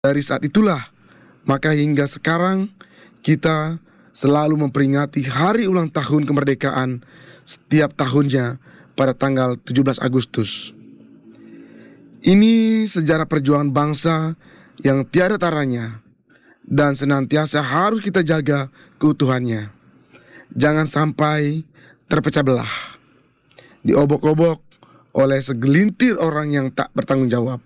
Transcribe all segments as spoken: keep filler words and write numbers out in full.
Dari saat itulah, maka hingga sekarang kita selalu memperingati hari ulang tahun kemerdekaan setiap tahunnya pada tanggal tujuh belas Agustus. Ini sejarah perjuangan bangsa yang tiada taranya dan senantiasa harus kita jaga keutuhannya. Jangan sampai terpecah belah, diobok-obok oleh segelintir orang yang tak bertanggung jawab.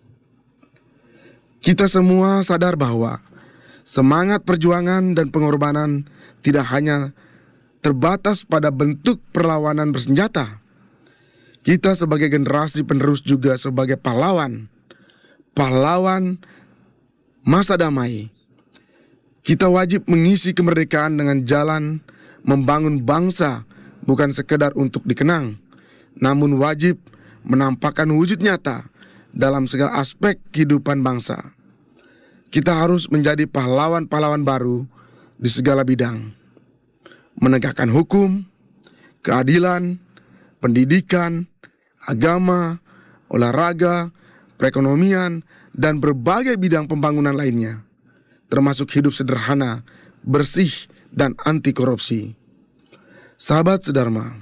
Kita semua sadar bahwa semangat perjuangan dan pengorbanan tidak hanya terbatas pada bentuk perlawanan bersenjata. Kita sebagai generasi penerus juga sebagai pahlawan, pahlawan masa damai. Kita wajib mengisi kemerdekaan dengan jalan membangun bangsa, bukan sekedar untuk dikenang, namun wajib menampakkan wujud nyata dalam segala aspek kehidupan bangsa. Kita harus menjadi pahlawan-pahlawan baru di segala bidang. Menegakkan hukum, keadilan, pendidikan, agama, olahraga, perekonomian, dan berbagai bidang pembangunan lainnya, termasuk hidup sederhana, bersih, dan anti korupsi. Sahabat sedharma,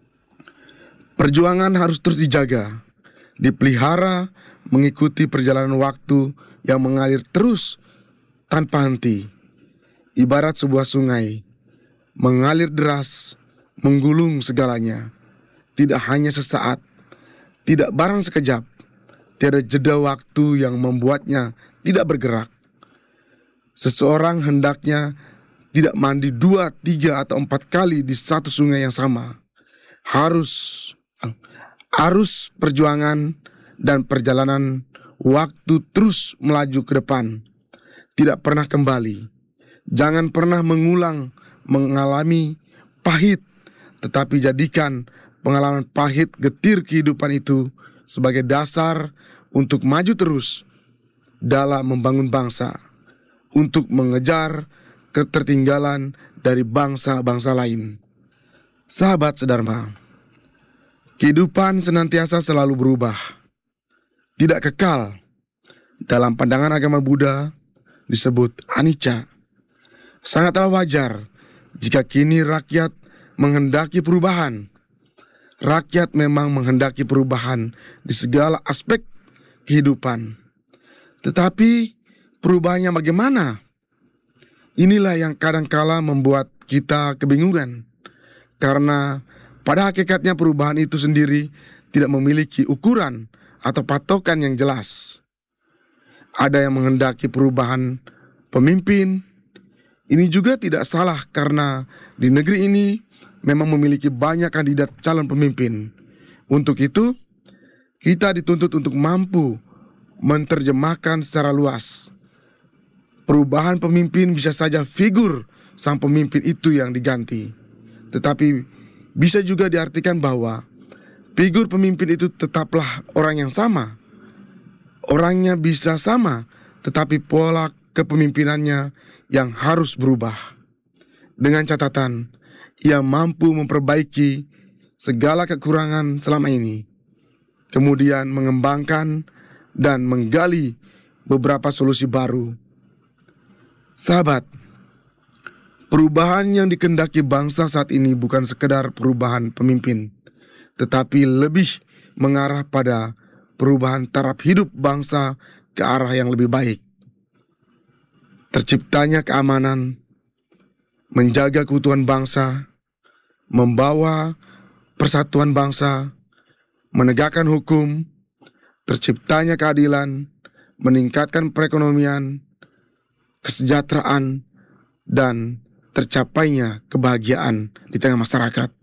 perjuangan harus terus dijaga, dipelihara, mengikuti perjalanan waktu yang mengalir terus tanpa henti. Ibarat sebuah sungai, mengalir deras, menggulung segalanya. Tidak hanya sesaat, tidak barang sekejap, tiada jeda waktu yang membuatnya tidak bergerak. Seseorang hendaknya tidak mandi dua, tiga, atau empat kali di satu sungai yang sama. Harus, arus perjuangan dan perjalanan waktu terus melaju ke depan, tidak pernah kembali. Jangan pernah mengulang mengalami pahit, tetapi jadikan pengalaman pahit getir kehidupan itu sebagai dasar untuk maju terus dalam membangun bangsa, untuk mengejar ketertinggalan dari bangsa-bangsa lain. Sahabat sedharma, kehidupan senantiasa selalu berubah, tidak kekal. Dalam pandangan agama Buddha disebut anicca. Sangatlah wajar jika kini rakyat menghendaki perubahan. Rakyat memang menghendaki perubahan di segala aspek kehidupan. Tetapi perubahannya bagaimana? Inilah yang kadangkala membuat kita kebingungan. Karena pada hakikatnya perubahan itu sendiri tidak memiliki ukuran atau patokan yang jelas. Ada yang menghendaki perubahan pemimpin. Ini juga tidak salah karena di negeri ini memang memiliki banyak kandidat calon pemimpin. Untuk itu, kita dituntut untuk mampu menerjemahkan secara luas. Perubahan pemimpin bisa saja figur sang pemimpin itu yang diganti. Tetapi bisa juga diartikan bahwa figur pemimpin itu tetaplah orang yang sama. Orangnya bisa sama, tetapi pola kepemimpinannya yang harus berubah. Dengan catatan, ia mampu memperbaiki segala kekurangan selama ini, kemudian mengembangkan dan menggali beberapa solusi baru. Sahabat, perubahan yang dikehendaki bangsa saat ini bukan sekedar perubahan pemimpin, tetapi lebih mengarah pada perubahan taraf hidup bangsa ke arah yang lebih baik. Terciptanya keamanan, menjaga keutuhan bangsa, membawa persatuan bangsa, menegakkan hukum, terciptanya keadilan, meningkatkan perekonomian, kesejahteraan, dan tercapainya kebahagiaan di tengah masyarakat.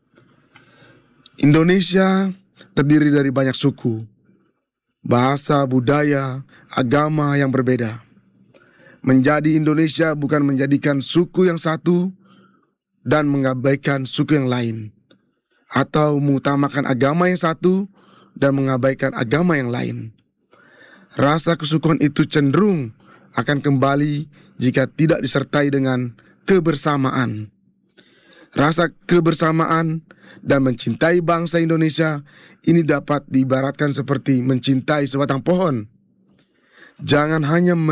Indonesia terdiri dari banyak suku, bahasa, budaya, agama yang berbeda. Menjadi Indonesia bukan menjadikan suku yang satu dan mengabaikan suku yang lain, atau mengutamakan agama yang satu dan mengabaikan agama yang lain. Rasa kesukuan itu cenderung akan kembali jika tidak disertai dengan kebersamaan. Rasa kebersamaan dan mencintai bangsa Indonesia ini dapat diibaratkan seperti mencintai sebatang pohon. Jangan hanya